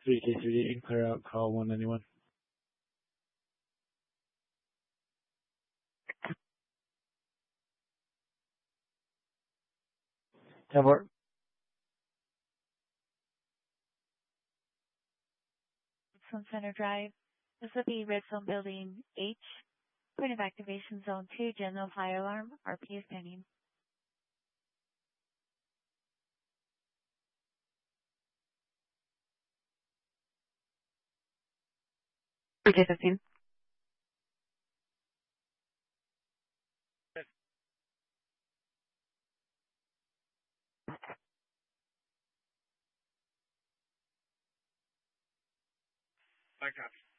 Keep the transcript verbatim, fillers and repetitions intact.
three K three D and clear out call one ninety-one. ten four. Redstone Center Drive. This will be Redstone Building H. Point of activation zone two, general fire alarm. R P is pending. three K fifteen. I copy.